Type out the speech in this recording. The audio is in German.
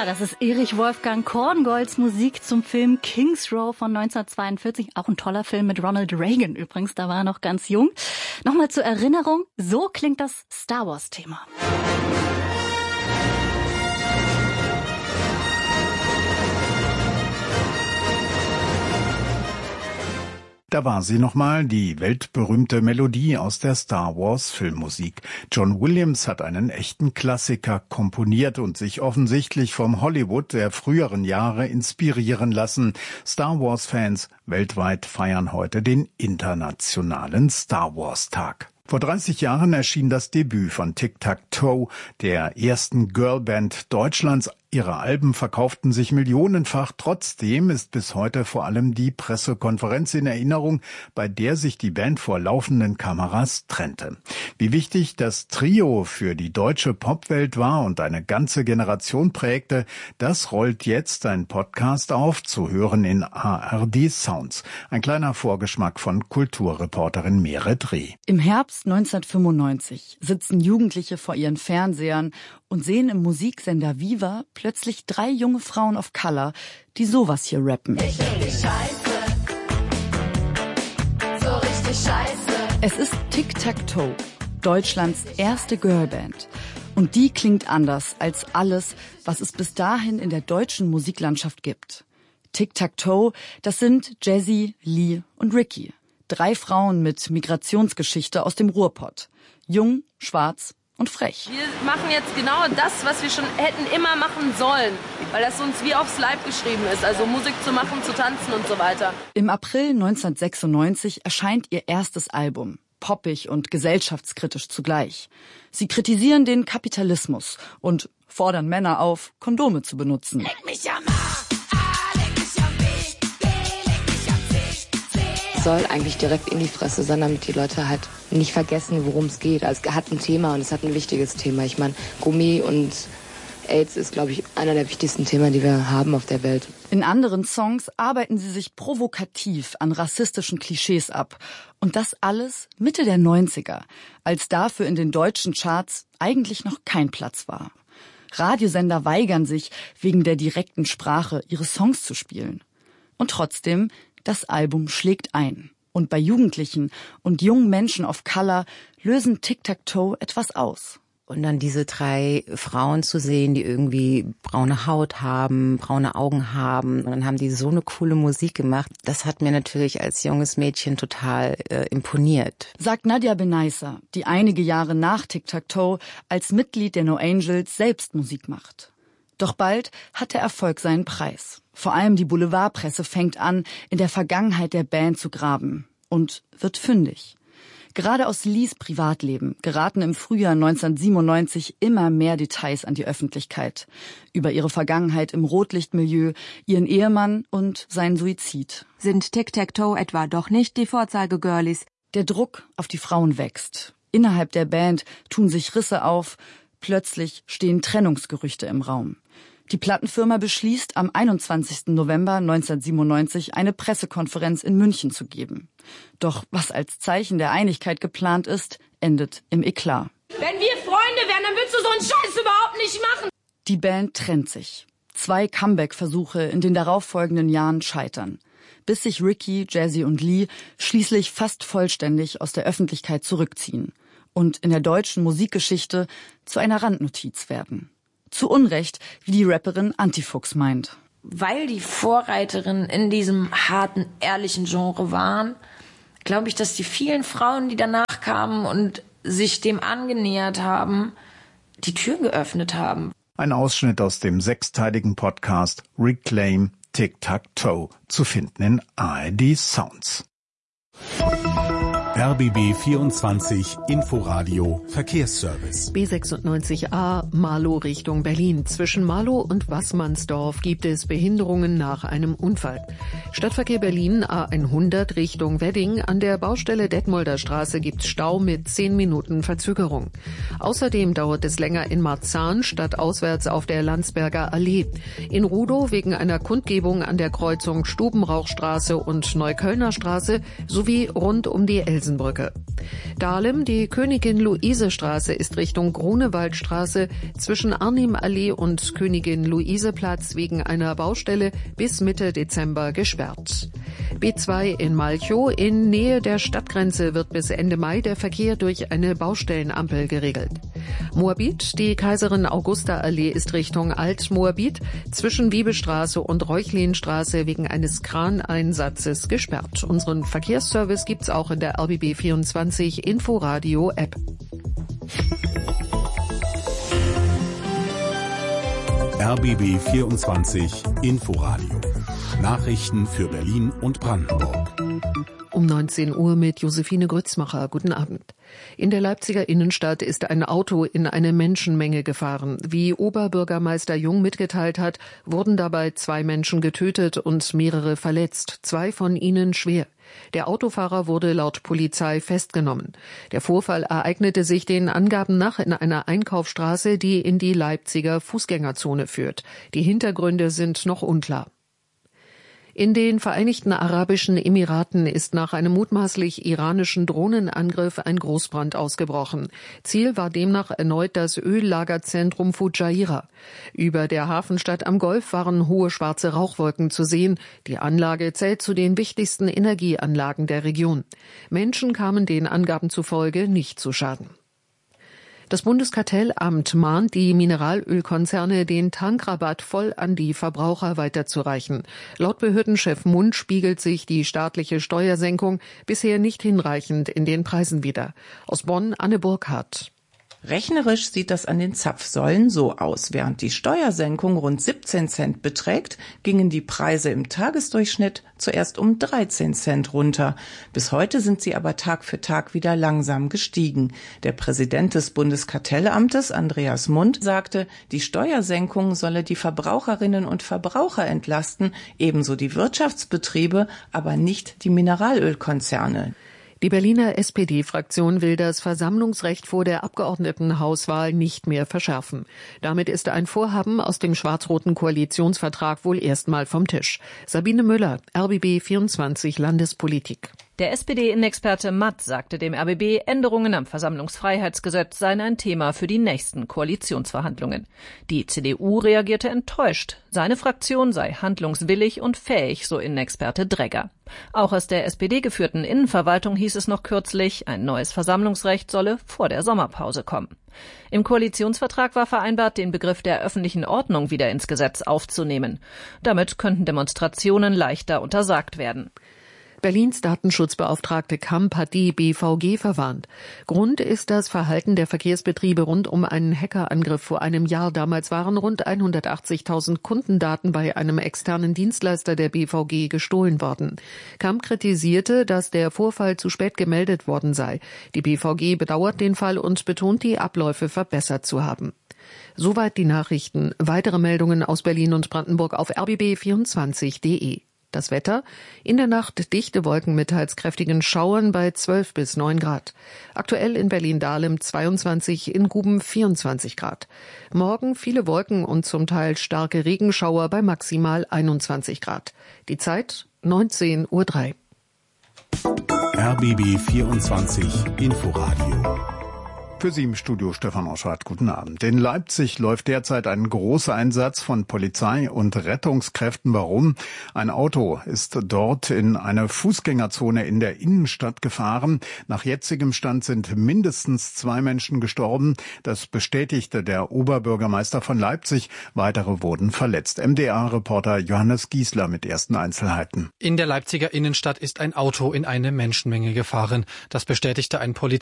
Ja, das ist Erich Wolfgang Korngolds Musik zum Film Kings Row von 1942. Auch ein toller Film mit Ronald Reagan übrigens, da war er noch ganz jung. Nochmal zur Erinnerung, so klingt das Star Wars-Thema. Da war sie nochmal, die weltberühmte Melodie aus der Star Wars Filmmusik. John Williams hat einen echten Klassiker komponiert und sich offensichtlich vom Hollywood der früheren Jahre inspirieren lassen. Star Wars Fans weltweit feiern heute den internationalen Star Wars Tag. Vor 30 Jahren erschien das Debüt von Tic Tac Toe, der ersten Girlband Deutschlands. Ihre Alben verkauften sich millionenfach. Trotzdem ist bis heute vor allem die Pressekonferenz in Erinnerung, bei der sich die Band vor laufenden Kameras trennte. Wie wichtig das Trio für die deutsche Popwelt war und eine ganze Generation prägte, das rollt jetzt ein Podcast auf, zu hören in ARD Sounds. Ein kleiner Vorgeschmack von Kulturreporterin Meret Reh. Im Herbst 1995 sitzen Jugendliche vor ihren Fernsehern und sehen im Musiksender Viva plötzlich 3 junge Frauen of Color, die sowas hier rappen. Ich bin die Scheiße, so richtig scheiße. Es ist Tic Tac Toe, Deutschlands erste Girlband. Und die klingt anders als alles, was es bis dahin in der deutschen Musiklandschaft gibt. Tic Tac Toe, das sind Jessie, Lee und Ricky. 3 Frauen mit Migrationsgeschichte aus dem Ruhrpott. Jung, schwarz und frech. Wir machen jetzt genau das, was wir schon hätten immer machen sollen, weil das uns wie aufs Leib geschrieben ist, also Musik zu machen, zu tanzen und so weiter. Im April 1996 erscheint ihr erstes Album, poppig und gesellschaftskritisch zugleich. Sie kritisieren den Kapitalismus und fordern Männer auf, Kondome zu benutzen. Leck mich am Arsch, leck mich am B, leck mich am C. Soll eigentlich direkt in die Fresse sein, damit die Leute halt nicht vergessen, worum es geht. Also es hat ein Thema und es hat ein wichtiges Thema. Ich meine, Gummi und AIDS ist, glaube ich, einer der wichtigsten Themen, die wir haben auf der Welt. In anderen Songs arbeiten sie sich provokativ an rassistischen Klischees ab. Und das alles Mitte der 90er, als dafür in den deutschen Charts eigentlich noch kein Platz war. Radiosender weigern sich, wegen der direkten Sprache ihre Songs zu spielen. Und trotzdem, das Album schlägt ein. Und bei Jugendlichen und jungen Menschen of Color lösen Tic Tac Toe etwas aus. Und dann diese 3 Frauen zu sehen, die irgendwie braune Haut haben, braune Augen haben. Und dann haben die so eine coole Musik gemacht. Das hat mir natürlich als junges Mädchen total imponiert. Sagt Nadia Benaissa, die einige Jahre nach Tic Tac Toe als Mitglied der No Angels selbst Musik macht. Doch bald hat der Erfolg seinen Preis. Vor allem die Boulevardpresse fängt an, in der Vergangenheit der Band zu graben und wird fündig. Gerade aus Lees Privatleben geraten im Frühjahr 1997 immer mehr Details an die Öffentlichkeit. Über ihre Vergangenheit im Rotlichtmilieu, ihren Ehemann und seinen Suizid. Sind Tic Tac Toe etwa doch nicht die Vorzeige-Girlies? Der Druck auf die Frauen wächst. Innerhalb der Band tun sich Risse auf. Plötzlich stehen Trennungsgerüchte im Raum. Die Plattenfirma beschließt, am 21. November 1997 eine Pressekonferenz in München zu geben. Doch was als Zeichen der Einigkeit geplant ist, endet im Eklat. Wenn wir Freunde wären, dann würdest du so einen Scheiß überhaupt nicht machen. Die Band trennt sich. 2 Comeback-Versuche in den darauffolgenden Jahren scheitern. Bis sich Ricky, Jessie und Lee schließlich fast vollständig aus der Öffentlichkeit zurückziehen und in der deutschen Musikgeschichte zu einer Randnotiz werden. Zu Unrecht, wie die Rapperin Antifuchs meint. Weil die Vorreiterinnen in diesem harten, ehrlichen Genre waren, glaube ich, dass die vielen Frauen, die danach kamen und sich dem angenähert haben, die Tür geöffnet haben. Ein Ausschnitt aus dem 6-teiligen Podcast Reclaim Tic Tac Toe, zu finden in ARD Sounds. RBB 24 Inforadio Verkehrsservice. B96a Marlow Richtung Berlin. Zwischen Marlow und Wassmannsdorf gibt es Behinderungen nach einem Unfall. Stadtverkehr Berlin A100 Richtung Wedding. An der Baustelle Detmolder Straße gibt's Stau mit 10 Minuten Verzögerung. Außerdem dauert es länger in Marzahn stadtauswärts auf der Landsberger Allee. In Rudow wegen einer Kundgebung an der Kreuzung Stubenrauchstraße und Neuköllner Straße sowie rund um die Elsen Rosenbrücke. Dahlem, die Königin-Luise-Straße ist Richtung Grunewaldstraße zwischen Arnim-Allee und Königin-Luise-Platz wegen einer Baustelle bis Mitte Dezember gesperrt. B2 in Malchow, in Nähe der Stadtgrenze wird bis Ende Mai der Verkehr durch eine Baustellenampel geregelt. Moabit, die Kaiserin-Augusta-Allee ist Richtung Alt-Moabit zwischen Wiebestraße und Reuchlinstraße wegen eines Kraneinsatzes gesperrt. Unseren Verkehrsservice gibt's auch in der RBB24 Inforadio-App. RBB 24 Inforadio. Nachrichten für Berlin und Brandenburg. Um 19 Uhr mit Josephine Grützmacher. Guten Abend. In der Leipziger Innenstadt ist ein Auto in eine Menschenmenge gefahren. Wie Oberbürgermeister Jung mitgeteilt hat, wurden dabei 2 Menschen getötet und mehrere verletzt, 2 von ihnen schwer. Der Autofahrer wurde laut Polizei festgenommen. Der Vorfall ereignete sich den Angaben nach in einer Einkaufsstraße, die in die Leipziger Fußgängerzone führt. Die Hintergründe sind noch unklar. In den Vereinigten Arabischen Emiraten ist nach einem mutmaßlich iranischen Drohnenangriff ein Großbrand ausgebrochen. Ziel war demnach erneut das Öllagerzentrum Fujairah. Über der Hafenstadt am Golf waren hohe schwarze Rauchwolken zu sehen. Die Anlage zählt zu den wichtigsten Energieanlagen der Region. Menschen kamen den Angaben zufolge nicht zu Schaden. Das Bundeskartellamt mahnt die Mineralölkonzerne, den Tankrabatt voll an die Verbraucher weiterzureichen. Laut Behördenchef Mund spiegelt sich die staatliche Steuersenkung bisher nicht hinreichend in den Preisen wider. Aus Bonn Anne Burkhardt. Rechnerisch sieht das an den Zapfsäulen so aus. Während die Steuersenkung rund 17 Cent beträgt, gingen die Preise im Tagesdurchschnitt zuerst um 13 Cent runter. Bis heute sind sie aber Tag für Tag wieder langsam gestiegen. Der Präsident des Bundeskartellamtes, Andreas Mund, sagte, die Steuersenkung solle die Verbraucherinnen und Verbraucher entlasten, ebenso die Wirtschaftsbetriebe, aber nicht die Mineralölkonzerne. Die Berliner SPD-Fraktion will das Versammlungsrecht vor der Abgeordnetenhauswahl nicht mehr verschärfen. Damit ist ein Vorhaben aus dem schwarz-roten Koalitionsvertrag wohl erstmal vom Tisch. Sabine Müller, RBB 24 Landespolitik. Der SPD-Innenexperte Matt sagte dem RBB, Änderungen am Versammlungsfreiheitsgesetz seien ein Thema für die nächsten Koalitionsverhandlungen. Die CDU reagierte enttäuscht. Seine Fraktion sei handlungswillig und fähig, so Innenexperte Dregger. Auch aus der SPD-geführten Innenverwaltung hieß es noch kürzlich, ein neues Versammlungsrecht solle vor der Sommerpause kommen. Im Koalitionsvertrag war vereinbart, den Begriff der öffentlichen Ordnung wieder ins Gesetz aufzunehmen. Damit könnten Demonstrationen leichter untersagt werden. Berlins Datenschutzbeauftragte Kamp hat die BVG verwarnt. Grund ist das Verhalten der Verkehrsbetriebe rund um einen Hackerangriff vor einem Jahr. Damals waren rund 180.000 Kundendaten bei einem externen Dienstleister der BVG gestohlen worden. Kamp kritisierte, dass der Vorfall zu spät gemeldet worden sei. Die BVG bedauert den Fall und betont, die Abläufe verbessert zu haben. Soweit die Nachrichten. Weitere Meldungen aus Berlin und Brandenburg auf rbb24.de. Das Wetter: in der Nacht dichte Wolken mit teils kräftigen Schauern bei 12 bis 9 Grad. Aktuell in Berlin-Dahlem 22, in Guben 24 Grad. Morgen viele Wolken und zum Teil starke Regenschauer bei maximal 21 Grad. Die Zeit 19:03 Uhr. RBB 24 Inforadio. Für Sie im Studio Stefan Oschardt, guten Abend. In Leipzig läuft derzeit ein großer Einsatz von Polizei und Rettungskräften. Warum? Ein Auto ist dort in eine Fußgängerzone in der Innenstadt gefahren. Nach jetzigem Stand sind mindestens 2 Menschen gestorben. Das bestätigte der Oberbürgermeister von Leipzig. Weitere wurden verletzt. MDR-Reporter Johannes Giesler mit ersten Einzelheiten. In der Leipziger Innenstadt ist ein Auto in eine Menschenmenge gefahren. Das bestätigte ein